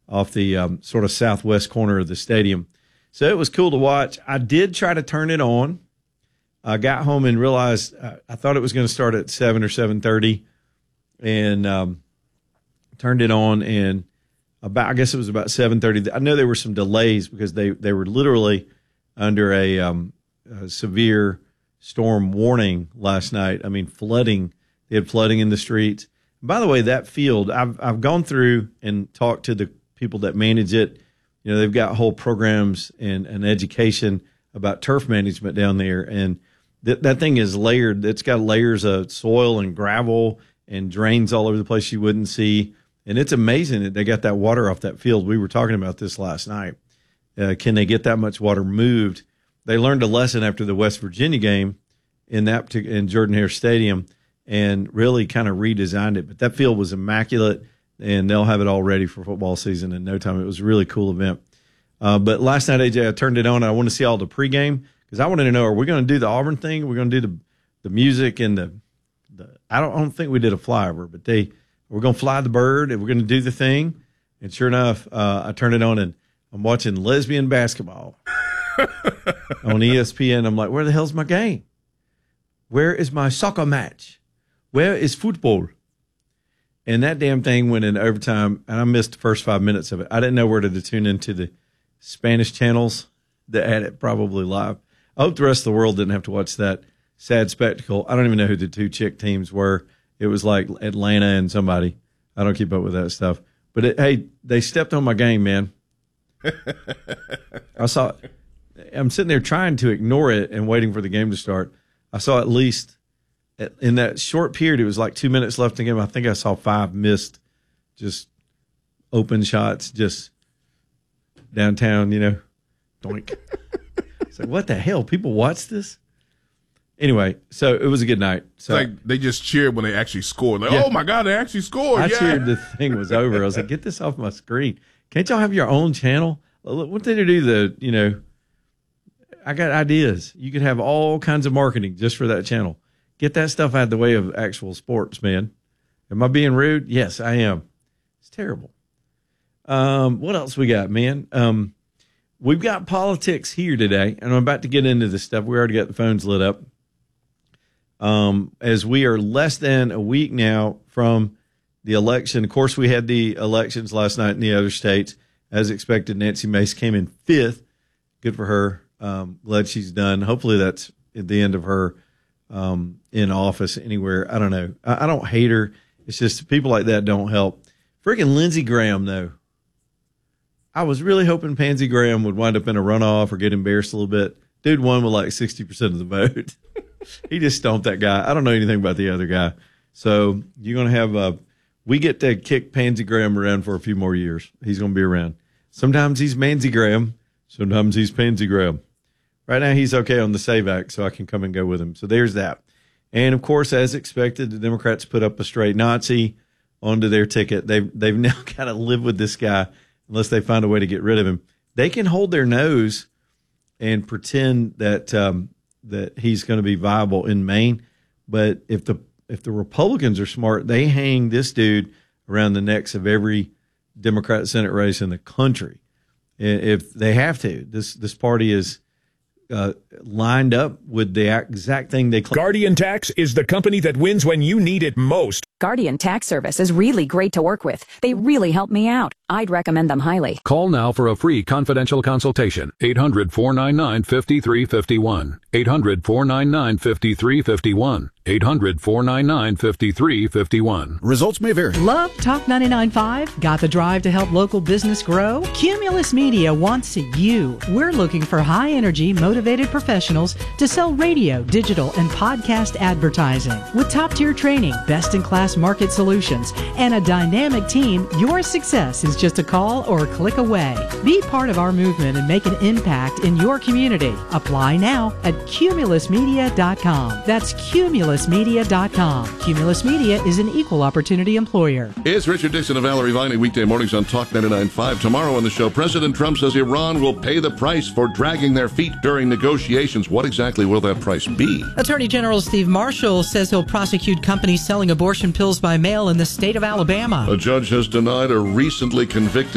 off the sort of southwest corner of the stadium. So it was cool to watch. I did try to turn it on. I got home and realized I thought it was going to start at 7 or 7:30, and turned it on, and I guess it was about 7:30. I know there were some delays because they were literally under a severe storm warning last night. I mean, flooding. They had flooding in the streets. By the way, that field, I've gone through and talked to the people that manage it. You know, they've got whole programs and education about turf management down there, and that thing is layered. It's got layers of soil and gravel and drains all over the place you wouldn't see. And it's amazing that they got that water off that field. We were talking about this last night. Can they get that much water moved? They learned a lesson after the West Virginia game in Jordan-Hare Stadium and really kind of redesigned it. But that field was immaculate, and they'll have it all ready for football season in no time. It was a really cool event. But last night, AJ, I turned it on, and I want to see all the pregame because I wanted to know, are we going to do the Auburn thing? Are we going to do the music and the I don't think we did a flyover, but we're going to fly the bird and we're going to do the thing. And sure enough, I turned it on and I'm watching lesbian basketball on ESPN. I'm like, where the hell's my game? Where is my soccer match? Where is football? And that damn thing went in overtime, and I missed the first 5 minutes of it. I didn't know where to tune into the Spanish channels that had it probably live. I hope the rest of the world didn't have to watch that sad spectacle. I don't even know who the two chick teams were. It was like Atlanta and somebody. I don't keep up with that stuff. But, hey, they stepped on my game, man. I'm sitting there trying to ignore it and waiting for the game to start. I saw at least in that short period, it was like 2 minutes left in the game. I think I saw 5 missed just open shots just downtown, doink. It's like, what the hell? People watch this? Anyway, so it was a good night. So it's like they just cheered when they actually scored. Like, yeah. Oh, my God, they actually scored. I cheered the thing was over. I was like, get this off my screen. Can't y'all have your own channel? What did they do? I got ideas. You could have all kinds of marketing just for that channel. Get that stuff out of the way of actual sports, man. Am I being rude? Yes, I am. It's terrible. What else we got, man? We've got politics here today, and I'm about to get into this stuff. We already got the phones lit up. As we are less than a week now from the election. Of course, we had the elections last night in the other states. As expected, Nancy Mace came in 5th. Good for her. Glad she's done. Hopefully that's at the end of her in office anywhere. I don't know. I don't hate her. It's just people like that don't help. Freaking Lindsey Graham, though. I was really hoping Pansy Graham would wind up in a runoff or get embarrassed a little bit. Dude won with like 60% of the vote. He just stomped that guy. I don't know anything about the other guy. So you're going to have we get to kick Pansy Graham around for a few more years. He's going to be around. Sometimes he's Mansy Graham. Sometimes he's Pansy Graham. Right now he's okay on the SAVE Act, so I can come and go with him. So there's that. And, of course, as expected, the Democrats put up a straight Nazi onto their ticket. They've now got to live with this guy unless they find a way to get rid of him. They can hold their nose and pretend that that he's going to be viable in Maine. But if the Republicans are smart, they hang this dude around the necks of every Democrat Senate race in the country. If they have to, this party is lined up with the exact thing they claim. Guardian Tax is the company that wins when you need it most. Guardian Tax Service is really great to work with. They really help me out. I'd recommend them highly. Call now for a free confidential consultation. 800-499-5351. 800-499-5351. 800-499-5351. Results may vary. Love Talk 99.5? Got the drive to help local business grow? Cumulus Media wants you. We're looking for high-energy, motivated professionals to sell radio, digital, and podcast advertising. With top-tier training, best-in-class market solutions, and a dynamic team, your success is just a call or a click away. Be part of our movement and make an impact in your community. Apply now at cumulusmedia.com. That's cumulusmedia.com. Cumulus Media is an equal opportunity employer. It's Richard Dixon and Valerie Viney, weekday mornings on Talk 99.5. Tomorrow on the show, President Trump says Iran will pay the price for dragging their feet during negotiations. What exactly will that price be? Attorney General Steve Marshall says he'll prosecute companies selling abortion pills by mail in the state of Alabama. A judge has denied a recently convicted